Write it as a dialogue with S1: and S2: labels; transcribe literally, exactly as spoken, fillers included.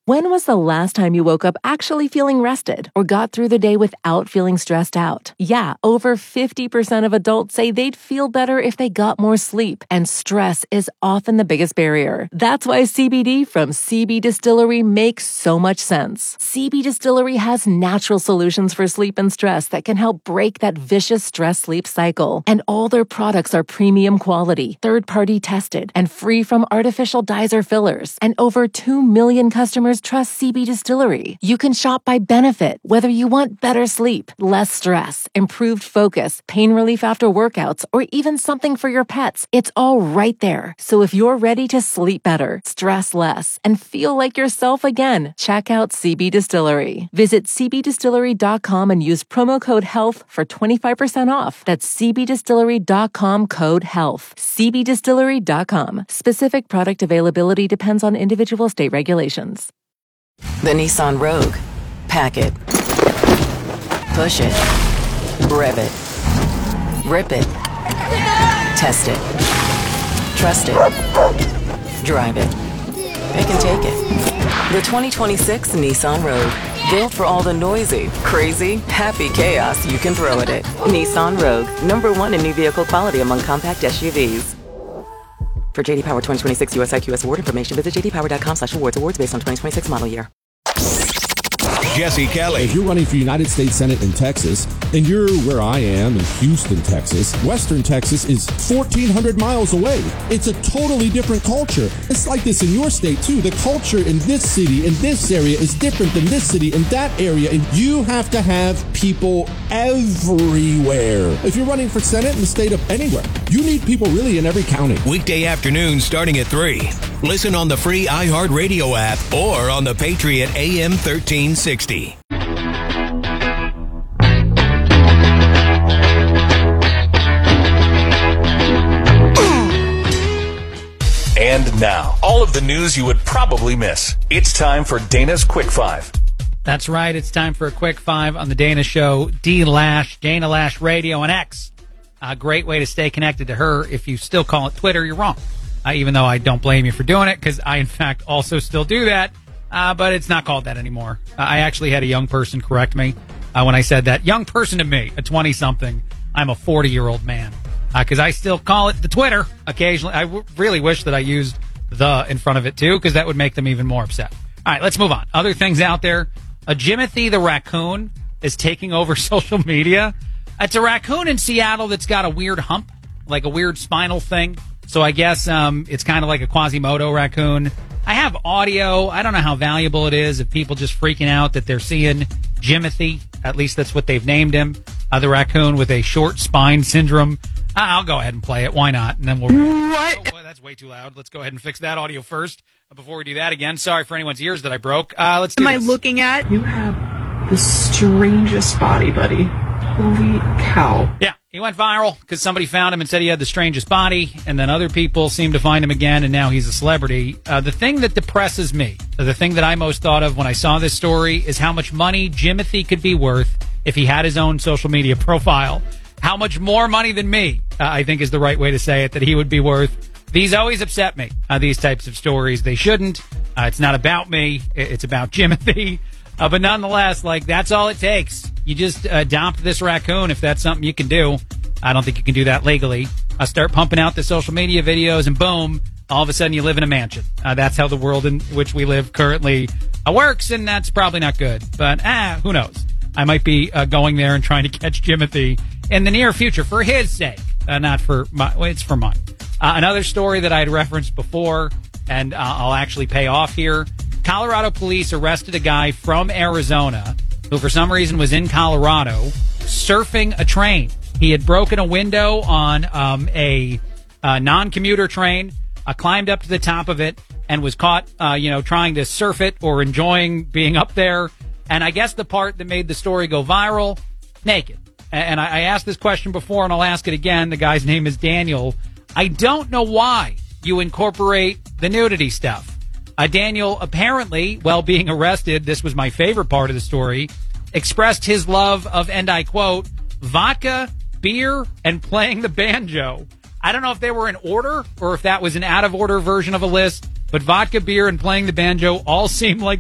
S1: When was the last time you woke up actually feeling rested or got through the day without feeling stressed out? Yeah, over fifty percent of adults say they'd feel better if they got more sleep, and stress is often the biggest barrier. That's why C B D from C B Distillery makes so much sense. C B Distillery has natural solutions for sleep and stress that can help break that vicious stress-sleep cycle. And all their products are premium quality, third-party tested, and free from artificial dyes or fillers. And over two million customers trust C B Distillery. You can shop by benefit, whether you want better sleep, less stress, improved focus, pain relief after workouts, or even something for your pets. It's all right there. So if you're ready to sleep better, stress less, and feel like yourself again, check out C B Distillery. Visit c b distillery dot com and use promo code HEALTH for twenty-five percent off. That's c b distillery dot com code HEALTH. c b distillery dot com. Specific product availability depends on individual state regulations.
S2: The Nissan Rogue. Pack it. Push it. Rev it. Rip it. Test it. Trust it. Drive it. Pick and take it. The twenty twenty-six Nissan Rogue. Built for all the noisy, crazy, happy chaos you can throw at it. Nissan Rogue. Number one in new vehicle quality among compact S U Vs. For J D Power twenty twenty-six U S I Q S award information, visit j d power dot com slash awards. Awards based on twenty twenty-six model year.
S3: Jesse Kelly.
S4: If you're running for United States Senate in Texas, and you're where I am in Houston, Texas, Western Texas is fourteen hundred miles away. It's a totally different culture. It's like this in your state, too. The culture in this city, in this area, is different than this city, in that area, and you have to have people everywhere. If you're running for Senate in the state of anywhere, you need people really in every county.
S3: Weekday afternoons starting at three. Listen on the free iHeartRadio app or on the Patriot A M thirteen sixty.
S5: And now, all of the news you would probably miss. It's time for Dana's Quick Five.
S6: That's right. It's time for a Quick Five on the Dana Show. D Lash, Dana Lash Radio, and X. A great way to stay connected to her. If you still call it Twitter, you're wrong. Uh, even though I don't blame you for doing it, because I, in fact, also still do that. Uh, but it's not called that anymore. Uh, I actually had a young person correct me uh, when I said that. Young person to me, a twenty-something. I'm a forty-year-old man. Because uh, I still call it the Twitter occasionally. I w- really wish that I used the in front of it, too, because that would make them even more upset. All right, let's move on. Other things out there. A Jimothy the raccoon is taking over social media. It's a raccoon in Seattle that's got a weird hump, like a weird spinal thing. So I guess um, it's kind of like a Quasimodo raccoon. I have audio. I don't know how valuable it is if people just freaking out that they're seeing Jimothy. At least that's what they've named him. Uh, the raccoon with a short spine syndrome. Uh, I'll go ahead and play it. Why not? And then we'll. What? Oh, boy, that's way too loud. Let's go ahead and fix that audio first before we do that again. Sorry for anyone's ears that I broke. Uh, let's do
S7: Am
S6: this.
S7: I looking at? You have the strangest body, buddy. Holy cow.
S6: Yeah, he went viral because somebody found him and said he had the strangest body, and then other people seemed to find him again, and now he's a celebrity. Uh, the thing that depresses me, the thing that I most thought of when I saw this story, is how much money Jimothy could be worth if he had his own social media profile. How much more money than me, uh, I think is the right way to say it, that he would be worth. These always upset me, uh, these types of stories. They shouldn't. Uh, it's not about me. It's about Jimothy. Uh, but nonetheless, like, that's all it takes. You just uh, adopt this raccoon if that's something you can do. I don't think you can do that legally. Uh, start pumping out the social media videos, and boom, all of a sudden you live in a mansion. Uh, that's how the world in which we live currently uh, works, and that's probably not good. But, ah, who knows? I might be uh, going there and trying to catch Jimothy in the near future for his sake, uh, not for my, well, it's for mine. Uh, another story that I had referenced before, and uh, I'll actually pay off here. Colorado police arrested a guy from Arizona who for some reason was in Colorado surfing a train. He had broken a window on um, a uh, non-commuter train, uh, climbed up to the top of it, and was caught, uh, you know, trying to surf it or enjoying being up there. And I guess the part that made the story go viral, naked. And I asked this question before, and I'll ask it again. The guy's name is Daniel. I don't know why you incorporate the nudity stuff. Uh, Daniel apparently, while being arrested, this was my favorite part of the story, expressed his love of, and I quote, vodka, beer, and playing the banjo. I don't know if they were in order or if that was an out-of-order version of a list, but vodka, beer, and playing the banjo all seem like